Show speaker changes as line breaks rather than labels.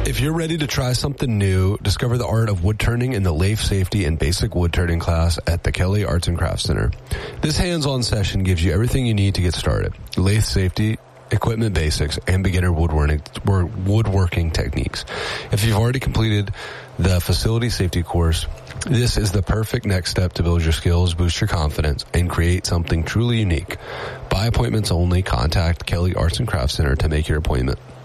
If you're ready to try something new, discover the art of wood turning in the lathe safety and basic wood turning class at the Kelly Arts and Crafts Center. This hands-on session gives you everything you need to get started. Lathe safety, equipment basics, and beginner woodworking techniques. If you've already completed the facility safety course, this is the perfect next step to build your skills, boost your confidence, and create something truly unique. By appointments only, contact Kelly Arts and Crafts Center to make your appointment.